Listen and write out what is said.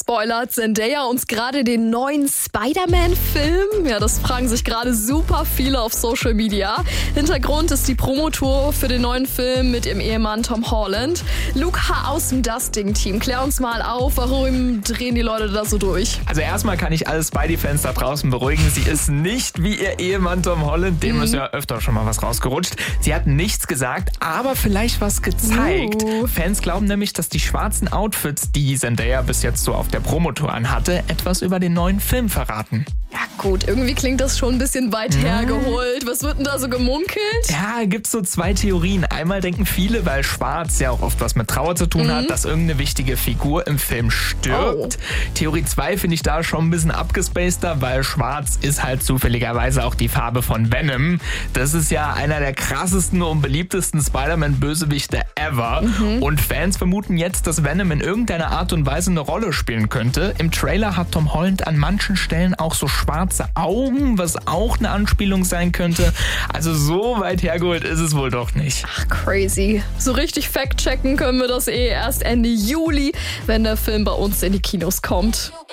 spoilert Zendaya uns gerade den neuen Spider-Man-Film? Ja, das fragen sich gerade super viele auf Social Media. Hintergrund ist die Promotour für den neuen Film mit ihrem Ehemann Tom Holland. Luca aus dem Dusting-Team, klär uns mal auf, warum drehen die Leute da so durch? Also erstmal kann ich alle Spidey-Fans da draußen beruhigen. Sie ist nicht wie ihr Ehemann Tom Holland. Dem ist ja öfter schon mal was rausgerutscht. Sie hat nichts gesagt, aber vielleicht was gezeigt. Fans glauben nämlich, dass die schwarzen Outfits, die Zendaya bis jetzt so auf der Promotour anhatte, etwas über den neuen Film verraten. Ja gut, irgendwie klingt das schon ein bisschen weit hergeholt. Was wird denn da so gemunkelt? Ja, gibt's so zwei Theorien. Einmal denken viele, weil Schwarz ja auch oft was mit Trauer zu tun hat, dass irgendeine wichtige Figur im Film stirbt. Theorie 2 finde ich da schon ein bisschen abgespaceder, weil Schwarz ist halt zufälligerweise auch die Farbe von Venom. Das ist ja einer der krassesten und beliebtesten Spider-Man-Bösewichte ever. Und Fans vermuten jetzt, dass Venom in irgendeiner Art und Weise eine Rolle spielen könnte. Im Trailer hat Tom Holland an manchen Stellen auch so schwarze Augen, was auch eine Anspielung sein könnte. Also so weit hergeholt ist es wohl doch nicht. Ach, crazy. So richtig fact-checken können wir das erst Ende Juli, wenn der Film bei uns in die Kinos kommt.